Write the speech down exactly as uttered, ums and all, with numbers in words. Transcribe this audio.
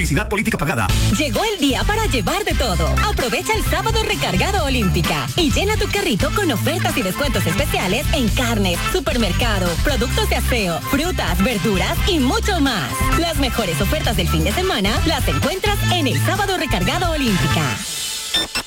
publicidad política pagada. Llegó el día para llevar de todo. Aprovecha el sábado recargado Olímpica y llena tu carrito con ofertas y descuentos especiales en carnes, supermercado, productos de aseo, frutas, verduras y mucho más. Las mejores ofertas del fin de semana las encuentras en el sábado recargado Olímpica.